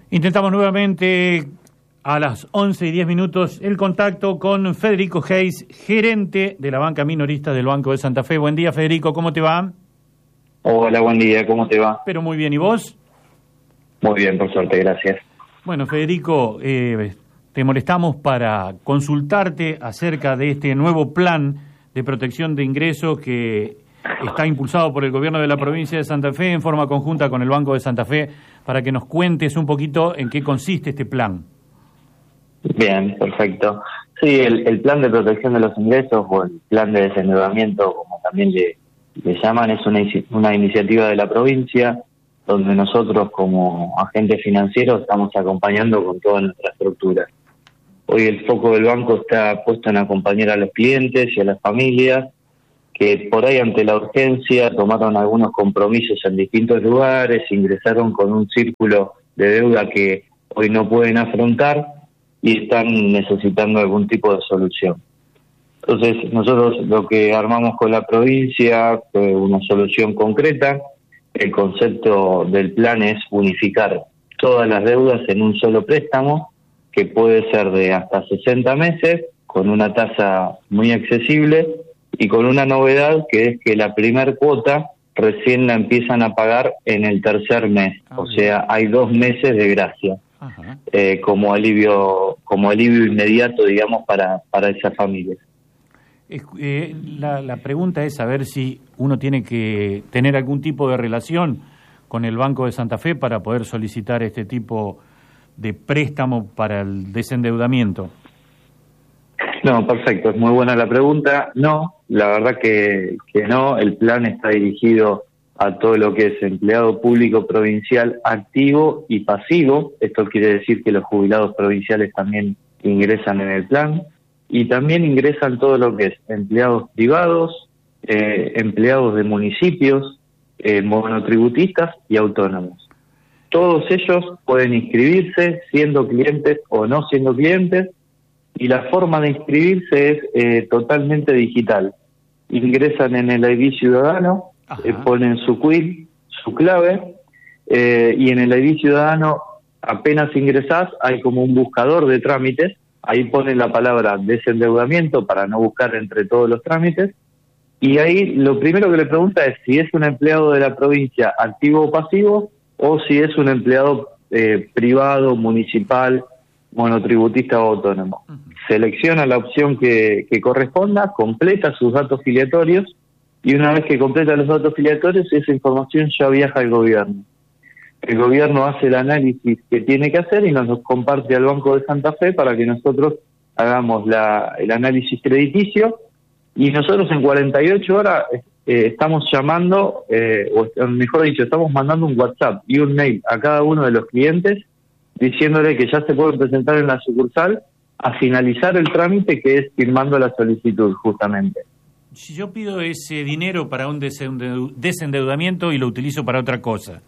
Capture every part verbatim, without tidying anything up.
Intentamos nuevamente a las once y diez minutos el contacto con Federico Hayes, gerente de la banca minorista del Banco de Santa Fe. Buen día, Federico, ¿cómo te va? Hola, buen día, ¿cómo te va? Pero muy bien, ¿y vos? Muy bien, por suerte, gracias. Bueno, Federico, eh, te molestamos para consultarte acerca de este nuevo plan de protección de ingresos que está impulsado por el gobierno de la provincia de Santa Fe en forma conjunta con el Banco de Santa Fe, para que nos cuentes un poquito en qué consiste este plan. Bien, perfecto. Sí, el, el plan de protección de los ingresos o el plan de desendeudamiento, como también le, le llaman, es una, una iniciativa de la provincia donde nosotros como agentes financieros estamos acompañando con toda nuestra estructura. Hoy el foco del banco está puesto en acompañar a los clientes y a las familias que por ahí ante la urgencia tomaron algunos compromisos en distintos lugares, ingresaron con un círculo de deuda que hoy no pueden afrontar y están necesitando algún tipo de solución. Entonces nosotros lo que armamos con la provincia fue una solución concreta. El concepto del plan es unificar todas las deudas en un solo préstamo, que puede ser de hasta sesenta meses, con una tasa muy accesible y con una novedad que es que la primer cuota recién la empiezan a pagar en el tercer mes, ah, o sea, hay dos meses de gracia, eh, como alivio como alivio inmediato, digamos, para, para esas familias. Eh, la, la pregunta es saber si uno tiene que tener algún tipo de relación con el Banco de Santa Fe para poder solicitar este tipo de préstamo para el desendeudamiento. No, perfecto, es muy buena la pregunta. No, la verdad que, que no, el plan está dirigido a todo lo que es empleado público provincial activo y pasivo. Esto quiere decir que los jubilados provinciales también ingresan en el plan y también ingresan todo lo que es empleados privados, eh, empleados de municipios, eh, monotributistas y autónomos. Todos ellos pueden inscribirse siendo clientes o no siendo clientes. Y la forma de inscribirse es eh, totalmente digital. Ingresan en el I D Ciudadano, eh, ponen su Q I L, su clave, eh, y en el I D Ciudadano apenas ingresás, hay como un buscador de trámites, ahí ponen la palabra desendeudamiento para no buscar entre todos los trámites, y ahí lo primero que le pregunta es si es un empleado de la provincia activo o pasivo, o si es un empleado eh, privado, municipal, monotributista o autónomo. Uh-huh. Selecciona la opción que, que corresponda, completa sus datos filiatorios y una vez que completa los datos filiatorios, esa información ya viaja al gobierno. El gobierno hace el análisis que tiene que hacer y nos los comparte al Banco de Santa Fe para que nosotros hagamos la, el análisis crediticio y nosotros en cuarenta y ocho horas eh, estamos llamando, eh, o mejor dicho, estamos mandando un WhatsApp y un mail a cada uno de los clientes diciéndole que ya se pueden presentar en la sucursal a finalizar el trámite, que es firmando la solicitud, justamente. Si yo pido ese dinero para un desendeudamiento y lo utilizo para otra cosa,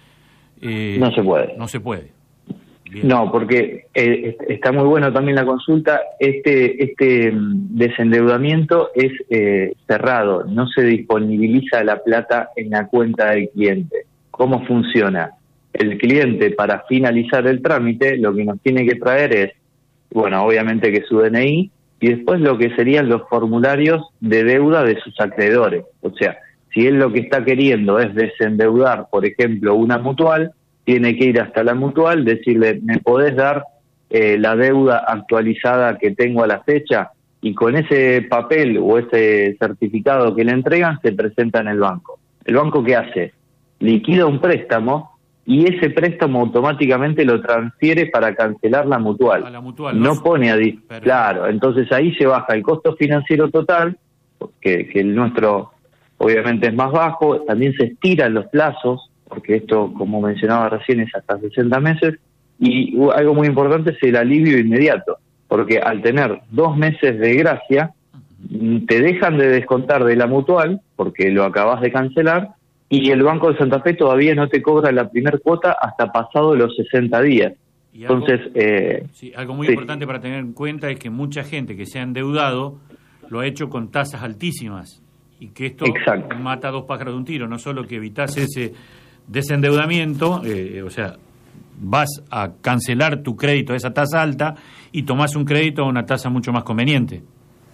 eh, no se puede. No se puede. Bien. No, porque eh, está muy bueno también la consulta. Este este desendeudamiento es eh, cerrado, no se disponibiliza la plata en la cuenta del cliente. ¿Cómo funciona? El cliente, para finalizar el trámite, lo que nos tiene que traer es, bueno, obviamente que su D N I, y después lo que serían los formularios de deuda de sus acreedores. O sea, si él lo que está queriendo es desendeudar, por ejemplo, una mutual, tiene que ir hasta la mutual, decirle, ¿me podés dar eh, la deuda actualizada que tengo a la fecha? Y con ese papel o ese certificado que le entregan, se presenta en el banco. ¿El banco qué hace? Liquida un préstamo, y ese préstamo automáticamente lo transfiere para cancelar la mutual. A la mutual no no pone a dis claro, entonces ahí se baja el costo financiero total, que, que el nuestro obviamente es más bajo, también se estiran los plazos, porque esto, como mencionaba recién, es hasta sesenta meses, y algo muy importante es el alivio inmediato, porque al tener dos meses de gracia, te dejan de descontar de la mutual, porque lo acabas de cancelar, y el Banco de Santa Fe todavía no te cobra la primer cuota hasta pasado los sesenta días. Y algo, Entonces, eh, sí, algo muy sí. importante para tener en cuenta es que mucha gente que se ha endeudado lo ha hecho con tasas altísimas y que esto Exacto. mata a dos pájaros de un tiro, no solo que evitas ese desendeudamiento, eh, o sea, vas a cancelar tu crédito a esa tasa alta y tomás un crédito a una tasa mucho más conveniente.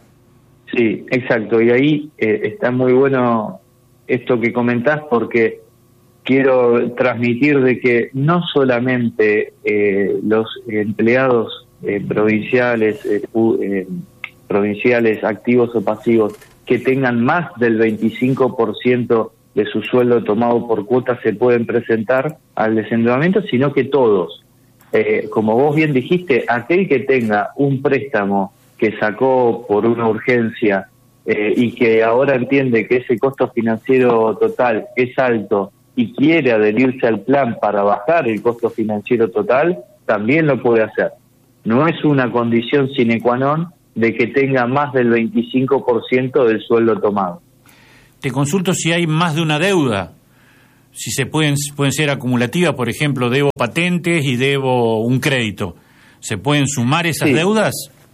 Sí, exacto. Y ahí eh, está muy bueno esto que comentás, porque quiero transmitir de que no solamente eh, los empleados eh, provinciales, eh, eh, provinciales activos o pasivos que tengan más del veinticinco por ciento de su sueldo tomado por cuotas se pueden presentar al desendeudamiento, sino que todos. Eh, como vos bien dijiste, aquel que tenga un préstamo que sacó por una urgencia eh, y que ahora entiende que ese costo financiero total es alto y quiere adherirse al plan para bajar el costo financiero total, también lo puede hacer. No es una condición sine qua non de que tenga más del veinticinco por ciento del sueldo tomado. Te consulto si hay más de una deuda, si se pueden, pueden ser acumulativas, por ejemplo, debo patentes y debo un crédito. ¿Se pueden sumar esas sí. deudas?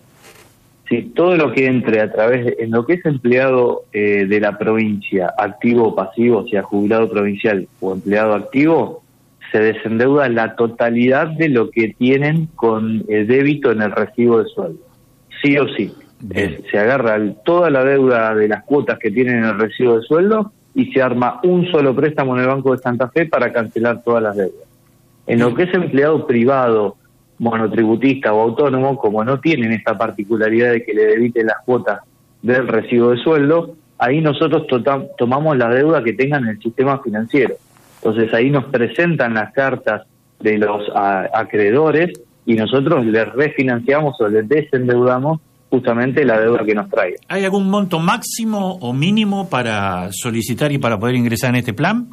Sí, todo lo que entre a través de, en lo que es empleado eh, de la provincia, activo o pasivo, sea jubilado provincial o empleado activo, se desendeuda la totalidad de lo que tienen con el débito en el recibo de sueldo. Sí o sí. Eh, se agarra el, toda la deuda de las cuotas que tienen en el recibo de sueldo y se arma un solo préstamo en el Banco de Santa Fe para cancelar todas las deudas. En lo que es empleado privado, monotributista o autónomo, como no tienen esta particularidad de que le debiten las cuotas del recibo de sueldo, ahí nosotros to- tomamos la deuda que tengan en el sistema financiero. Entonces ahí nos presentan las cartas de los a- acreedores y nosotros les refinanciamos o les desendeudamos justamente la deuda que nos traiga. ¿Hay algún monto máximo o mínimo para solicitar y para poder ingresar en este plan?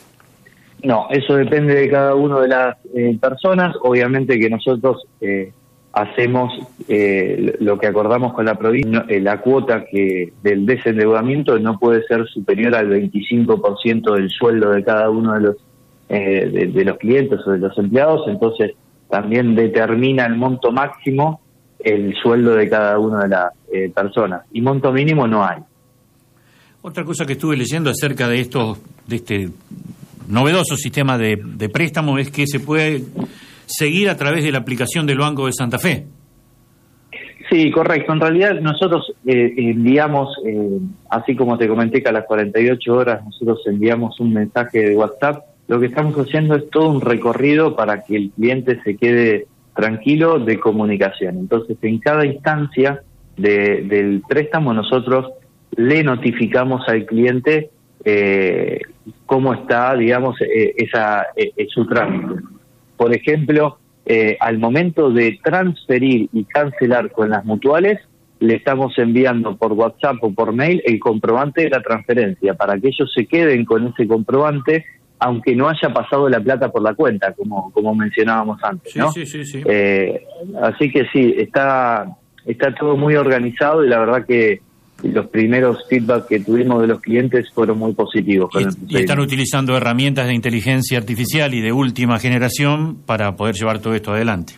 No, eso depende de cada una de las eh, personas. Obviamente que nosotros eh, hacemos eh, lo que acordamos con la provincia. No, eh, la cuota que del desendeudamiento no puede ser superior al veinticinco por ciento del sueldo de cada uno de los eh, de, de los clientes o de los empleados. Entonces también determina el monto máximo el sueldo de cada una de las eh, personas. Y monto mínimo no hay. Otra cosa que estuve leyendo acerca de estos, de este novedoso sistema de, de préstamo es que se puede seguir a través de la aplicación del Banco de Santa Fe. Sí, correcto. En realidad nosotros eh, enviamos, eh, así como te comenté que a las cuarenta y ocho horas nosotros enviamos un mensaje de WhatsApp, lo que estamos haciendo es todo un recorrido para que el cliente se quede tranquilo de comunicación. Entonces, en cada instancia de, del préstamo nosotros le notificamos al cliente eh, cómo está, digamos, eh, esa eh, su trámite. Por ejemplo, eh, al momento de transferir y cancelar con las mutuales, le estamos enviando por WhatsApp o por mail el comprobante de la transferencia para que ellos se queden con ese comprobante, aunque no haya pasado la plata por la cuenta, como como mencionábamos antes, sí, ¿no? Sí, sí, sí. Eh, así que sí, está está todo muy organizado y la verdad que los primeros feedback que tuvimos de los clientes fueron muy positivos. Y, y están utilizando herramientas de inteligencia artificial y de última generación para poder llevar todo esto adelante.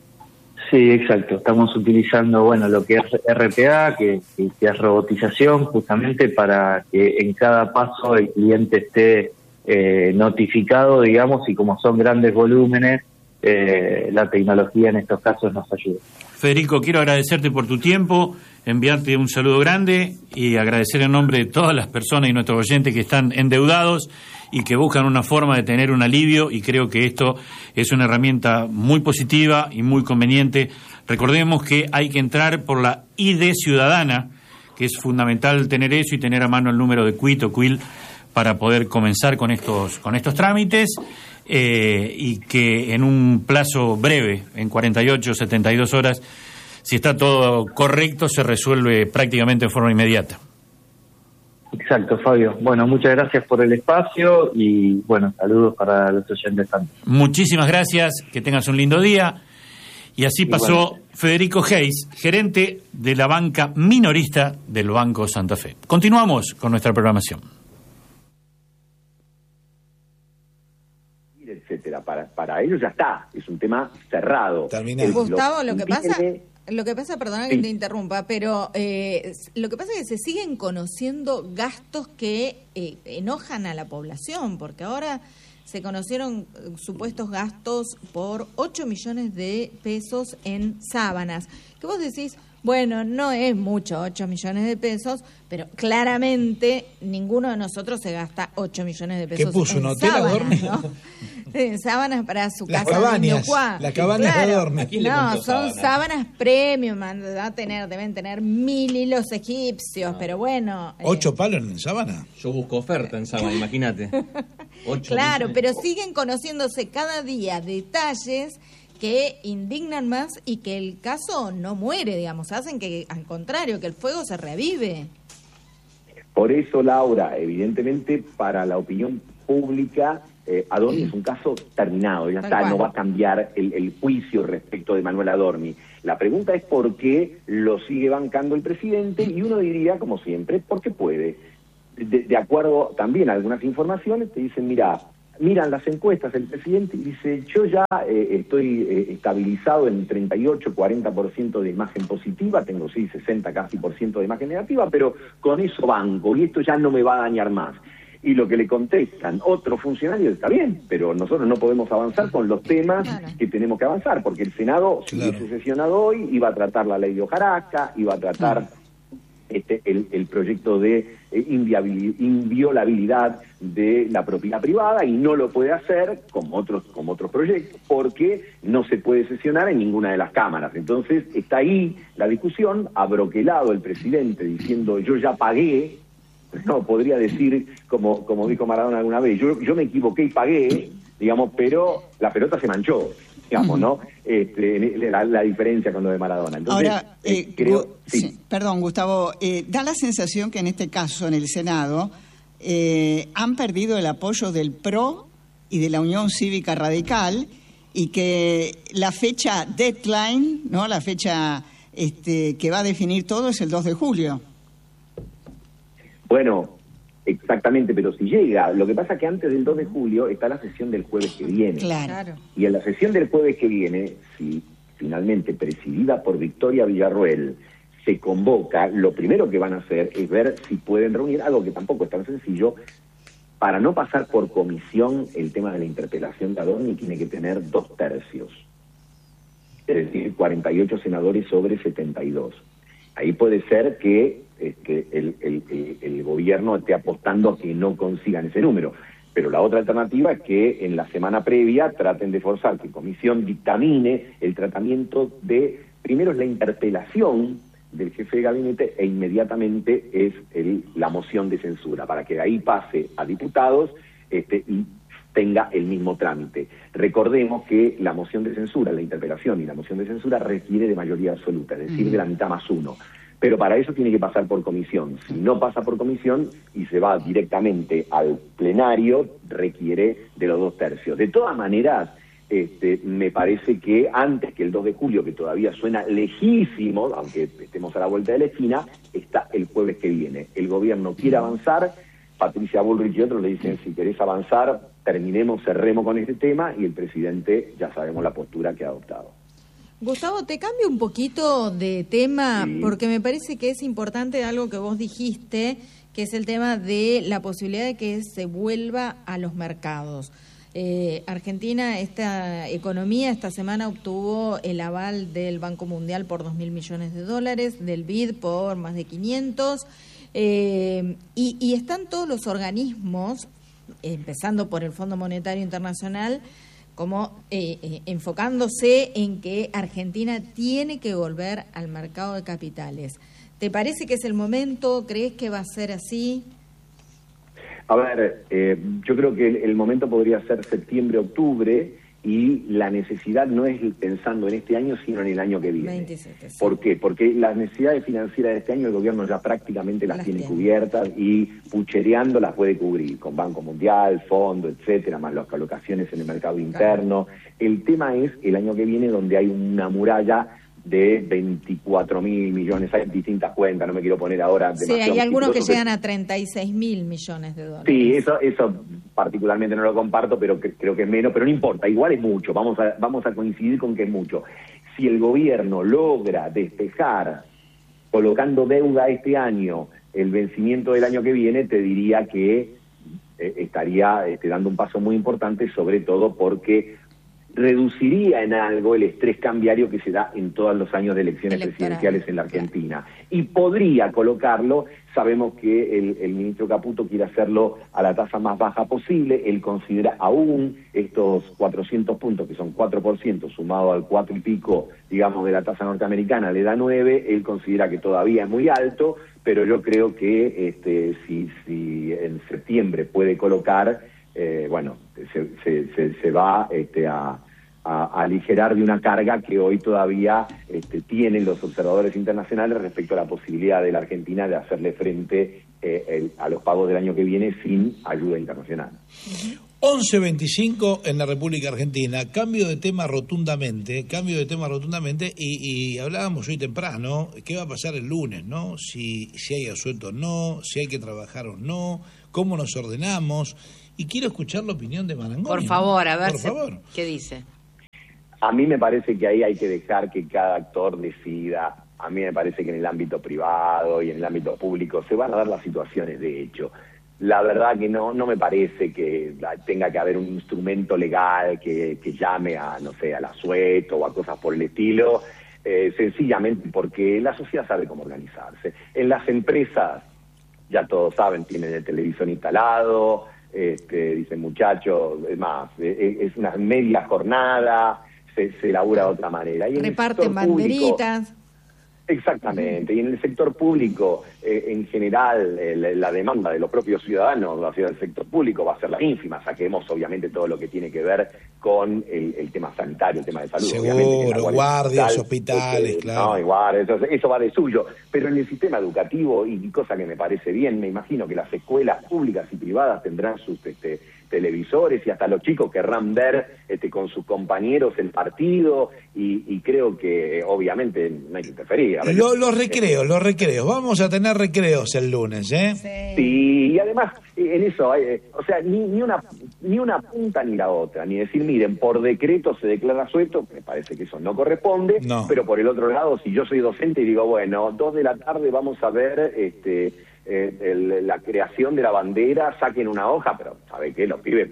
Sí, exacto. Estamos utilizando, bueno, lo que es R P A, que, que, que es robotización, justamente para que en cada paso el cliente esté eh, notificado, digamos, y como son grandes volúmenes, eh, la tecnología en estos casos nos ayuda. Federico, quiero agradecerte por tu tiempo, enviarte un saludo grande y agradecer en nombre de todas las personas y nuestros oyentes que están endeudados y que buscan una forma de tener un alivio, y creo que esto es una herramienta muy positiva y muy conveniente. Recordemos que hay que entrar por la I D ciudadana, que es fundamental tener eso y tener a mano el número de CUIT o CUIL para poder comenzar con estos, con estos trámites. Eh, y que en un plazo breve, en cuarenta y ocho, setenta y dos horas, si está todo correcto, se resuelve prácticamente de forma inmediata. Exacto, Fabio. Bueno, muchas gracias por el espacio y, bueno, saludos para los oyentes también. Muchísimas gracias, que tengas un lindo día. Y así pasó Igual. Federico Hayes, gerente de la banca minorista del Banco Santa Fe. Continuamos con nuestra programación. Etcétera, para para ellos ya está, es un tema cerrado. Terminado. Gustavo, lo que pasa, lo que pasa, perdona que sí. te interrumpa, pero eh, lo que pasa es que se siguen conociendo gastos que eh, enojan a la población, porque ahora se conocieron supuestos gastos por ocho millones de pesos en sábanas. Que vos decís, bueno, no es mucho, ocho millones de pesos, pero claramente ninguno de nosotros se gasta ocho millones de pesos. ¿Qué puso, en un hotel sábanas, a dormir? ¿no? En sábanas para su Las casa cabañas, de Ñucuá. las cabañas Claro. de dormir. ¿A quién le No, compró son sábanas? sábanas premium, man, va a tener, deben tener mil hilos egipcios, pero bueno. eh, ¿Ocho palos en sábana? Yo busco oferta en sábana, imagínate. Ocho Claro, millones. pero siguen conociéndose cada día detalles que indignan más y que el caso no muere, digamos, hacen que, al contrario, que el fuego se revive. Por eso, Laura, evidentemente para la opinión pública, eh, Adorni es un caso terminado, ya Tal está, cual. no va a cambiar el, el juicio respecto de Manuel Adorni. La pregunta es por qué lo sigue bancando el presidente, y uno diría, como siempre, porque puede. De, de acuerdo también a algunas informaciones, te dicen, mira, miran las encuestas, el presidente dice, yo ya eh, estoy eh, estabilizado en treinta y ocho, cuarenta por ciento de imagen positiva, tengo sí, sesenta casi por ciento de imagen negativa, pero con eso banco, y esto ya no me va a dañar más. Y lo que le contestan otros funcionarios, está bien, pero nosotros no podemos avanzar con los temas Claro. que tenemos que avanzar, porque el Senado, si Claro. hubiese sesionado hoy, iba a tratar la ley de hojarasca, iba a tratar este, el, el proyecto de eh, inviabil- inviolabilidad de la propiedad privada, y no lo puede hacer como otros, como otros proyectos, porque no se puede sesionar en ninguna de las cámaras. Entonces está ahí la discusión, abroquelado el presidente diciendo yo ya pagué. No, podría decir, como como dijo Maradona alguna vez, yo yo me equivoqué y pagué, digamos, pero la pelota se manchó, digamos, ¿no? Este, la, la diferencia con lo de Maradona. Entonces, Ahora, eh, eh, creo... Gu- sí. sí, perdón, Gustavo, eh, da la sensación que en este caso, en el Senado, eh, han perdido el apoyo del P R O y de la Unión Cívica Radical, y que la fecha deadline, ¿no?, la fecha este, que va a definir todo es el dos de julio. Bueno, exactamente, pero si llega, lo que pasa es que antes del dos de julio está la sesión del jueves que viene. Claro. Claro. Y en la sesión del jueves que viene, si finalmente presidida por Victoria Villarroel se convoca, lo primero que van a hacer es ver si pueden reunir, algo que tampoco es tan sencillo, para no pasar por comisión el tema de la interpelación de Adorni tiene que tener dos tercios. Es decir, cuarenta y ocho senadores sobre setenta y dos. Ahí puede ser que, eh, que el, el, el, el gobierno esté apostando a que no consigan ese número. Pero la otra alternativa es que en la semana previa traten de forzar que la comisión dictamine el tratamiento de, primero es la interpelación del jefe de gabinete e inmediatamente es el, la moción de censura, para que de ahí pase a diputados este, y tenga el mismo trámite. Recordemos que la moción de censura, la interpelación y la moción de censura requiere de mayoría absoluta, es decir, de la mitad más uno. Pero para eso tiene que pasar por comisión. Si no pasa por comisión y se va directamente al plenario, requiere de los dos tercios. De todas maneras, este, me parece que antes que el dos de julio, que todavía suena lejísimo, aunque estemos a la vuelta de la esquina, está el jueves que viene. El gobierno quiere avanzar, Patricia Bullrich y otros le dicen, si querés avanzar, terminemos, cerremos con este tema, y el presidente ya sabemos la postura que ha adoptado. Gustavo, te cambio un poquito de tema, Sí. porque me parece que es importante algo que vos dijiste, que es el tema de la posibilidad de que se vuelva a los mercados. Eh, Argentina, esta economía, esta semana obtuvo el aval del Banco Mundial por dos mil millones de dólares, del B I D por más de quinientos, eh, y, y están todos los organismos, empezando por el Fondo Monetario Internacional, como eh, eh, enfocándose en que Argentina tiene que volver al mercado de capitales. ¿Te parece que es el momento? ¿Crees que va a ser así? A ver, eh, yo creo que el, el momento podría ser septiembre, octubre, y la necesidad no es pensando en este año, sino en el año que viene. veintisiete, sí. ¿Por qué? Porque las necesidades financieras de este año el gobierno ya prácticamente las, Las tiene tiene. cubiertas, y puchereando las puede cubrir, con Banco Mundial, Fondo, etcétera, más las colocaciones en el mercado interno. El tema es el año que viene, donde hay una muralla de veinticuatro mil millones, hay distintas cuentas, no me quiero poner ahora Sí, demasiado hay algunos que meticuloso, llegan a treinta y seis mil millones de dólares. Sí, eso, eso particularmente no lo comparto, pero que, creo que es menos, pero no importa, igual es mucho, vamos a, vamos a coincidir con que es mucho. Si el gobierno logra despejar, colocando deuda este año, el vencimiento del año que viene, te diría que eh, estaría este, dando un paso muy importante, sobre todo porque reduciría en algo el estrés cambiario que se da en todos los años de elecciones Electoral. presidenciales en la Argentina. Y podría colocarlo, sabemos que el, el ministro Caputo quiere hacerlo a la tasa más baja posible, él considera aún estos cuatrocientos puntos, que son cuatro por ciento, sumado al cuatro y pico, digamos, de la tasa norteamericana, le da nueve, él considera que todavía es muy alto, pero yo creo que este, si, si en septiembre puede colocar, Eh, bueno, se, se, se, se va este, a, a, a aligerar de una carga que hoy todavía este, tienen los observadores internacionales respecto a la posibilidad de la Argentina de hacerle frente eh, el, a los pagos del año que viene sin ayuda internacional. once veinticinco en la República Argentina, cambio de tema rotundamente, cambio de tema rotundamente, y, y hablábamos hoy temprano, ¿qué va a pasar el lunes, no? Si, si hay asueto o no, si hay que trabajar o no, cómo nos ordenamos. Y quiero escuchar la opinión de Marangoni. Por favor, a ver, Por se, favor. ¿qué dice? A mí me parece que ahí hay que dejar que cada actor decida. A mí me parece que en el ámbito privado y en el ámbito público se van a dar las situaciones de hecho. La verdad que no no me parece que tenga que haber un instrumento legal que, que llame a, no sé, al asueto o a cosas por el estilo, eh, sencillamente porque la sociedad sabe cómo organizarse. En las empresas, ya todos saben, tienen el televisor instalado. Este, dicen muchachos, es más, es, es una media jornada, se, se labura de otra manera. Y en reparten banderitas. Público, exactamente, y en el sector público, eh, en general, eh, la, la demanda de los propios ciudadanos hacia el sector público va a ser la ínfima. Saquemos obviamente todo lo que tiene que ver con el, el tema sanitario, el tema de salud. Seguro, guardias, hospitales, este, claro. No, igual, eso, eso va de suyo. Pero en el sistema educativo, y cosa que me parece bien, me imagino que las escuelas públicas y privadas tendrán sus este, televisores y hasta los chicos querrán ver este, con sus compañeros el partido y, y creo que obviamente no hay que interferir. A ver, Lo, los recreos, los recreos. Vamos a tener recreos el lunes, ¿eh? Sí. Sí, y además en eso, eh, o sea, ni, ni una ni una punta ni la otra, ni decir, miren, por decreto se declara suelto, me parece que eso no corresponde, No. pero por el otro lado, si yo soy docente y digo, bueno, dos de la tarde vamos a ver este eh, el, la creación de la bandera, saquen una hoja, pero ¿sabe qué? Los pibes...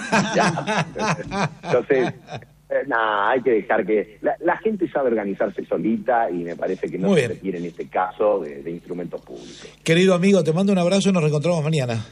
ya. Entonces... Eh, nada, hay que dejar que... La, la gente sabe organizarse solita y me parece que no Muy se bien. requiere en este caso de, de instrumentos públicos. Querido amigo, te mando un abrazo y nos reencontramos mañana.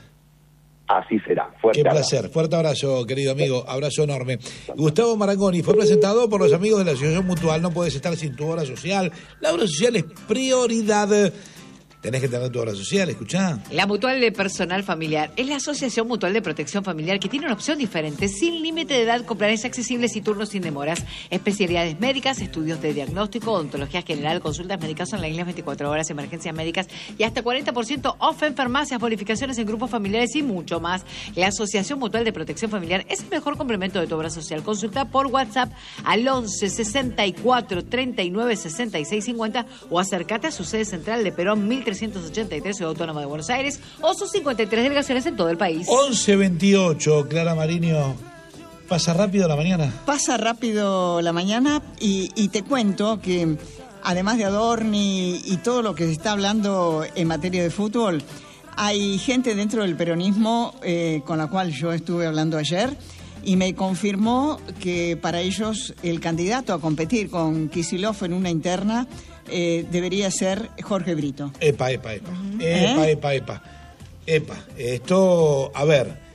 Así será. Fuerte Qué abrazo. placer, fuerte abrazo, querido amigo, abrazo enorme. Gustavo Marangoni fue presentado por los amigos de la Asociación Mutual. No puedes estar sin tu obra social. La obra social es prioridad. Tenés que tener tu obra social, escuchá. La Mutual de Personal Familiar es la Asociación Mutual de Protección Familiar que tiene una opción diferente, sin límite de edad, con planes accesibles y turnos sin demoras. Especialidades médicas, estudios de diagnóstico, odontología general, consultas médicas online las veinticuatro horas, emergencias médicas y hasta cuarenta por ciento off en farmacias, bonificaciones en grupos familiares y mucho más. La Asociación Mutual de Protección Familiar es el mejor complemento de tu obra social. Consulta por WhatsApp al once sesenta y cuatro treinta y nueve sesenta y seis cincuenta o acércate a su sede central de Perón mil trescientos ochenta y tres, Ciudad Autónoma de Buenos Aires, o sus cincuenta y tres delegaciones en todo el país. once veintiocho, Clara Mariño. ¿Pasa rápido la mañana? Pasa rápido la mañana y, y te cuento que además de Adorni y todo lo que se está hablando en materia de fútbol, hay gente dentro del peronismo eh, con la cual yo estuve hablando ayer y me confirmó que para ellos el candidato a competir con Kicillof en una interna eh, debería ser Jorge Brito. Epa, epa, epa. Uh-huh. Epa, ¿Eh? epa, epa. Epa, esto, a ver.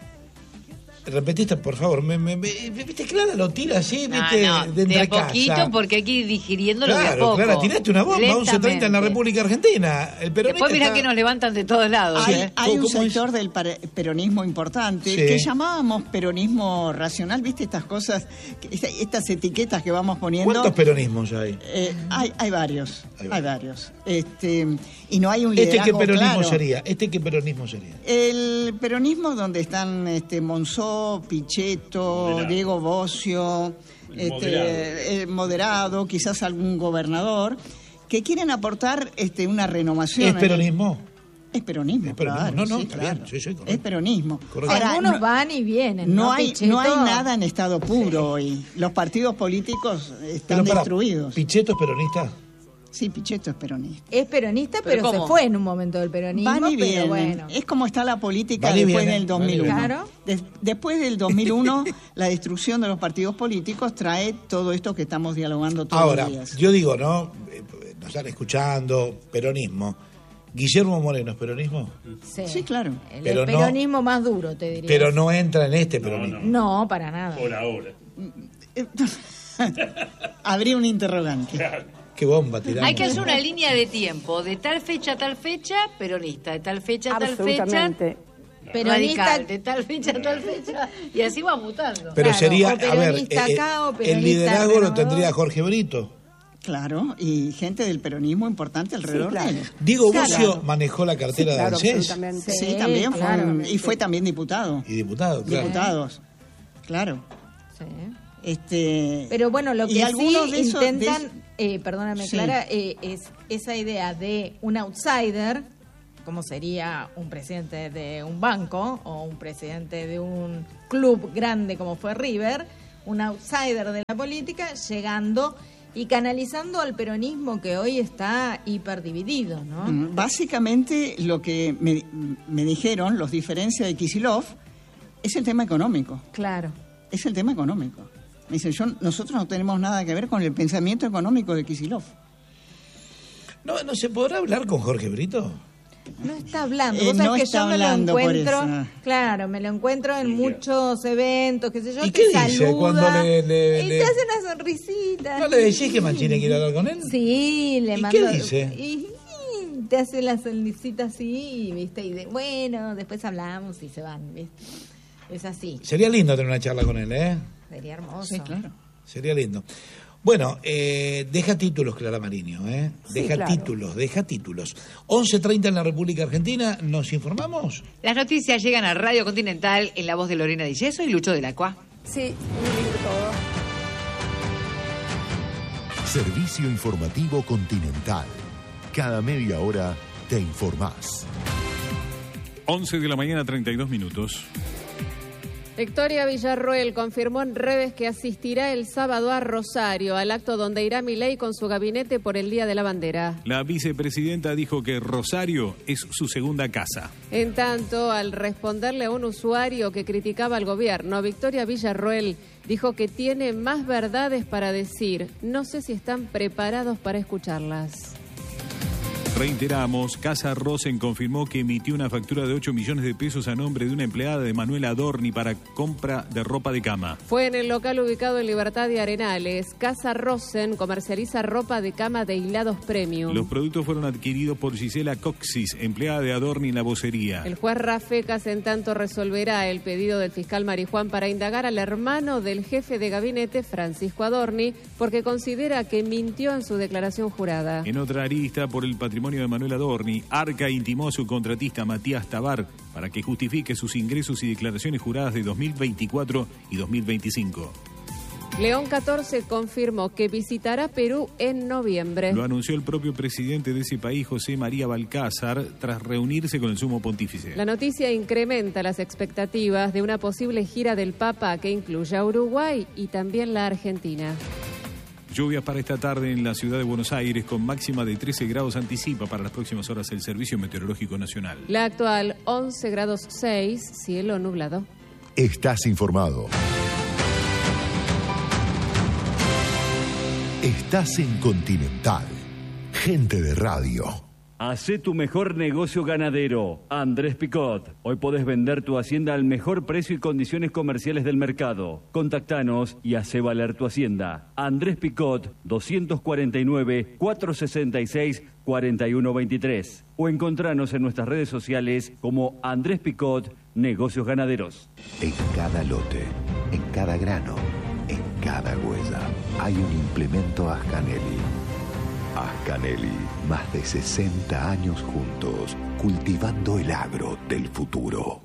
Repetiste, por favor. Me, me, me- viste, Clara lo tira así, No, viste, no, de de a entre poquito, casa. porque hay que ir digiriéndolo de a Claro, poco. Clara, tiraste una bomba, once treinta en la Lentamente. República Argentina. El peronista Después mirá está- que nos levantan de todos lados. Hay, ¿eh? hay un ¿Cómo es? sector del pare- peronismo importante Sí. que llamábamos peronismo racional, ¿viste? Estas cosas, que- esta- estas etiquetas que vamos poniendo. ¿Cuántos peronismos hay? Eh, hay, hay varios, Hay hay varios. Este, y no hay un ¿Este qué liderazgo peronismo claro. sería? ¿Este qué peronismo sería? El peronismo donde están este, Monzó, Pichetto, Moderado. Diego Bocio, El este, moderado. eh, moderado, quizás algún gobernador, que quieren aportar este, una renovación. ¿Es en el- peronismo? Es peronismo, Es peronismo. claro, No, no, sí, está claro. bien, sí, sí, correcto. Es peronismo. Correcto. Ahora, Algunos no- van y vienen. no No, hay, Pichetto? no hay nada en estado puro hoy. Los partidos políticos están Pero pará, destruidos. ¿Pichetto es peronista? Sí, Pichetto es peronista. Es peronista, pero, ¿Pero se cómo? fue en un momento del peronismo. Van y pero vienen. bueno. Es como está la política Van y después vienen, del dos mil uno. van y vienen. Claro. Des- después del dos mil uno, la destrucción de los partidos políticos trae todo esto que estamos dialogando todos Ahora, los días. yo digo, ¿no? Eh, Nos están escuchando, peronismo. ¿Guillermo Moreno es peronismo? Sí, Sí, claro. El, Pero el no- peronismo más duro, te diría. Pero no entra en este peronismo. No, para nada. Por ahora. Habría un interrogante. Qué bomba tiramos. Hay que hacer una línea de tiempo, de tal fecha a tal fecha, peronista, de tal fecha a tal fecha, Absolutamente. Peronista- radical, de tal fecha a tal fecha, y así va mutando. Pero Claro, sería, o a ver, peronista eh, acá, o el peronista liderazgo lo renovador. tendría Jorge Brito. Claro, y gente del peronismo importante alrededor claro. de él. Diego Claro. Bocio manejó la cartera Claro, de ANSES absolutamente. Sí, Sí, también fue claro. un- y fue también diputado. y diputado, claro. Diputados, claro. Sí. Este, Pero bueno, lo y que sí algunos de esos- de intentan, esos- eh, perdóname Sí. Clara, eh, es esa idea de un outsider, como sería un presidente de un banco o un presidente de un club grande como fue River, un outsider de la política, llegando y canalizando al peronismo que hoy está hiperdividido, ¿no? Mm, Básicamente lo que me, me dijeron, los diferencia de Kicillof, es el tema económico. Claro. Es el tema económico. Me dicen, yo, nosotros no tenemos nada que ver con el pensamiento económico de Kicillof. ¿No, ¿No se podrá hablar con Jorge Brito? No está hablando. Eh, Vos sabés no que está yo me lo hablando por encuentro, eso. claro, me lo encuentro en muchos eventos, qué sé yo, ¿Y te qué dice saluda cuando le- le- y le- te hace una sonrisita. ¿No le decís que Mancini quiere hablar con él? Sí, le ¿Y mando. qué dice? Y, y te hace la sonrisita así, ¿viste? Y de, bueno, después hablamos y se van, ¿viste? Es así. Sería lindo tener una charla con él, ¿eh? Sería hermoso. Sí, claro. Sería lindo. Bueno, eh, deja títulos, Clara Mariño, ¿eh? Deja claro. títulos, deja títulos. once treinta en la República Argentina, ¿nos informamos? Las noticias llegan a Radio Continental en la voz de Lorena Di Yeso y Lucho de la Cua. Sí, muy lindo todo. Servicio informativo Continental. Cada media hora te informás. once de la mañana, treinta y dos minutos. Victoria Villarroel confirmó en redes que asistirá el sábado a Rosario, al acto donde irá Milei con su gabinete por el Día de la Bandera. La vicepresidenta dijo que Rosario es su segunda casa. En tanto, al responderle a un usuario que criticaba al gobierno, Victoria Villarroel dijo que tiene más verdades para decir. No sé si están preparados para escucharlas. Reiteramos, Casa Rosen confirmó que emitió una factura de ocho millones de pesos a nombre de una empleada de Manuela Adorni para compra de ropa de cama. Fue en el local ubicado en Libertad y Arenales. Casa Rosen comercializa ropa de cama de hilados premium. Los productos fueron adquiridos por Gisela Coxis, empleada de Adorni en la vocería. El juez Rafecas, en tanto, resolverá el pedido del fiscal Marijuán para indagar al hermano del jefe de gabinete, Francisco Adorni, porque considera que mintió en su declaración jurada. En otra arista, por el patrimonio de Manuel Adorni, Arca intimó a su contratista Matías Tabar para que justifique sus ingresos y declaraciones juradas de dos mil veinticuatro y dos mil veinticinco. León catorce confirmó que visitará Perú en noviembre. Lo anunció el propio presidente de ese país, José María Balcázar, tras reunirse con el sumo pontífice. La noticia incrementa las expectativas de una posible gira del Papa que incluya a Uruguay y también la Argentina. Lluvias para esta tarde en la ciudad de Buenos Aires con máxima de trece grados, anticipa para las próximas horas el Servicio Meteorológico Nacional. La actual once grados seis, cielo nublado. Estás informado. Estás en Continental. Gente de radio. Hacé tu mejor negocio ganadero. Andrés Picot. Hoy podés vender tu hacienda al mejor precio y condiciones comerciales del mercado. Contactanos y hacé valer tu hacienda. Andrés Picot, doscientos cuarenta y nueve, cuatrocientos sesenta y seis, cuarenta y uno veintitrés. O encontranos en nuestras redes sociales como Andrés Picot, Negocios Ganaderos. En cada lote, en cada grano, en cada huella, hay un implemento Ascanelli. Ascanelli, más de sesenta años juntos, cultivando el agro del futuro.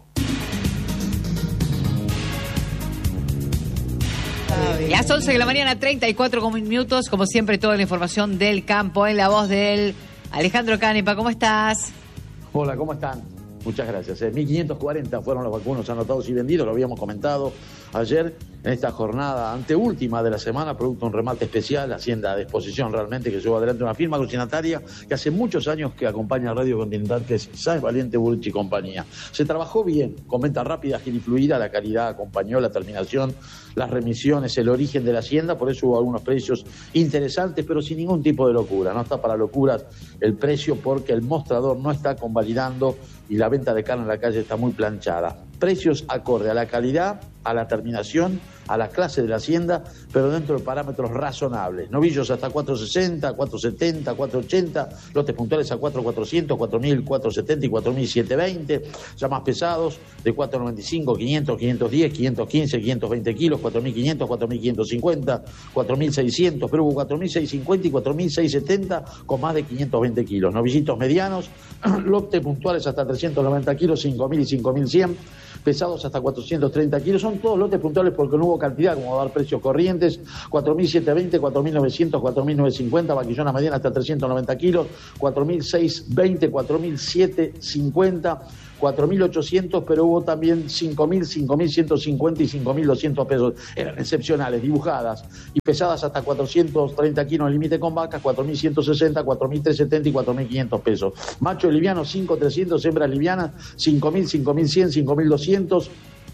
Las once de la mañana, treinta y cuatro minutos, como siempre, toda la información del campo en la voz del Alejandro Canepa. ¿Cómo estás? Hola, ¿cómo están? Muchas gracias. Eh, mil quinientos cuarenta fueron los vacunos anotados y vendidos, lo habíamos comentado ayer en esta jornada anteúltima de la semana, producto de un remate especial, Hacienda de Exposición realmente, que llevó adelante una firma cocinataria que hace muchos años que acompaña a Radio Continental, que es Sáenz Valiente, Burrich y compañía. Se trabajó bien, con venta rápida, ágil y fluida, la calidad acompañó la terminación, las remisiones, el origen de la Hacienda, por eso hubo algunos precios interesantes, pero sin ningún tipo de locura. No está para locuras el precio porque el mostrador no está convalidando y la venta de carne en la calle está muy planchada. Precios acorde a la calidad, a la terminación, a la clase de la Hacienda, pero dentro de parámetros razonables. Novillos hasta cuatro sesenta, cuatro setenta, cuatro ochenta, lotes puntuales a cuatro cuatrocientos, cuatro mil, cuatro setenta y cuatro mil setecientos veinte, ya más pesados de cuatro noventa y cinco, quinientos, quinientos diez, quinientos quince, quinientos veinte kilos, cuatro mil quinientos, cuatro mil quinientos cincuenta, cuatro mil seiscientos, pero hubo cuatro mil seiscientos cincuenta y cuatro mil seiscientos setenta con más de quinientos veinte kilos. Novillitos medianos, lotes puntuales hasta trescientos noventa kilos, cinco mil y cinco mil cien, pesados hasta cuatrocientos treinta kilos, son todos lotes puntuales porque no hubo cantidad como va a dar precios corrientes, cuatro mil setecientos veinte, cuatro mil novecientos, cuatro mil novecientos cincuenta, vaquillona mediana hasta trescientos noventa kilos, cuatro mil seiscientos veinte, cuatro mil setecientos cincuenta, cuatro mil ochocientos, pero hubo también cinco mil, cinco mil ciento cincuenta y cinco mil doscientos pesos. Eran excepcionales, dibujadas y pesadas hasta cuatrocientos treinta kilos en límite con vacas, cuatro mil ciento sesenta, cuatro mil trescientos setenta y cuatro mil quinientos pesos. Macho liviano, cinco mil trescientos, hembras livianas, cinco mil, cinco mil cien, cinco mil doscientos.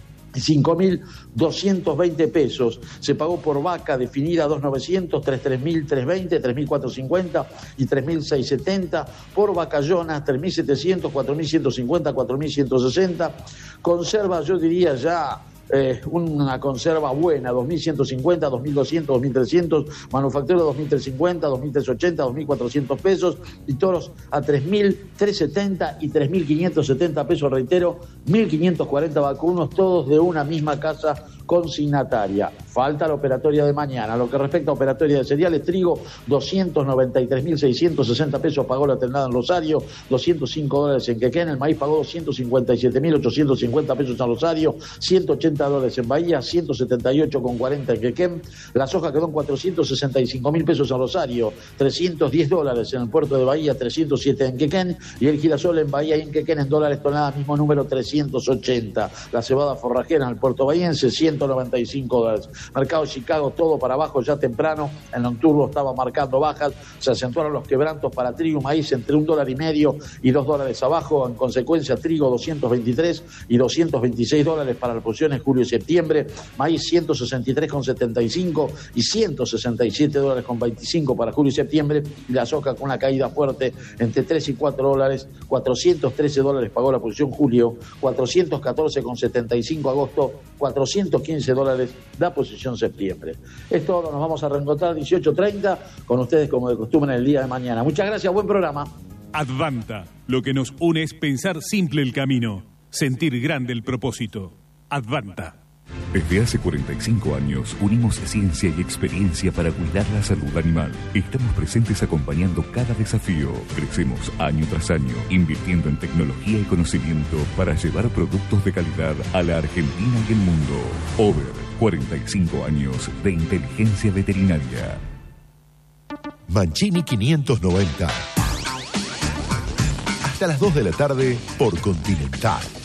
cinco mil doscientos veinte pesos. Se pagó por vaca definida dos mil novecientos, tres mil trescientos veinte, tres mil cuatrocientos cincuenta y tres mil seiscientos setenta. Por vacallona tres mil setecientos, cuatro mil ciento cincuenta, cuatro mil ciento sesenta. Conserva, yo diría ya eh, una conserva buena, dos mil ciento cincuenta, dos mil doscientos, dos mil trescientos. Manufacturero dos mil trescientos cincuenta, dos mil trescientos ochenta, dos mil cuatrocientos pesos. Y toros a tres mil trescientos setenta y tres mil quinientos setenta pesos, reitero, mil quinientos cuarenta vacunos, todos de una misma casa consignataria. Falta la operatoria de mañana. Lo que respecta a operatoria de cereales, trigo, doscientos noventa y tres mil seiscientos sesenta pesos pagó la ternada en Rosario, doscientos cinco dólares en Quequén, el maíz pagó doscientos cincuenta y siete mil ochocientos cincuenta pesos en Rosario, ciento ochenta dólares en Bahía, ciento setenta y ocho con cuarenta en Quequén, la soja quedó en cuatrocientos sesenta y cinco mil pesos en Rosario, trescientos diez dólares en el puerto de Bahía, trescientos siete en Quequén, y el girasol en Bahía y en Quequén en dólares tonelada, mismo número, trescientos ochenta. La cebada forrajera en el puerto bahiense, ciento noventa y cinco dólares. Mercado Chicago, todo para abajo ya temprano, el nocturno estaba marcando bajas, se acentuaron los quebrantos para trigo y maíz entre un dólar y medio y dos dólares abajo, en consecuencia trigo doscientos veintitrés y doscientos veintiséis dólares para las posiciones julio y septiembre, maíz ciento sesenta y tres con setenta y cinco y ciento sesenta y siete dólares con veinticinco para julio y septiembre, y la soja con una caída fuerte entre tres y cuatro dólares, cuatrocientos trece dólares pagó la posición julio, cuatrocientos catorce con setenta y cinco agosto, cuatrocientos quince dólares da posición septiembre. Es todo, nos vamos a reencontrar dieciocho treinta con ustedes como de costumbre en el día de mañana. Muchas gracias, buen programa. Advanta, lo que nos une es pensar simple el camino, sentir grande el propósito. Advanta. Desde hace cuarenta y cinco años unimos ciencia y experiencia para cuidar la salud animal. Estamos presentes acompañando cada desafío. Crecemos año tras año, invirtiendo en tecnología y conocimiento para llevar productos de calidad a la Argentina y el mundo. Over, cuarenta y cinco años de inteligencia veterinaria. Mancini quinientos noventa. Hasta las dos de la tarde por Continental.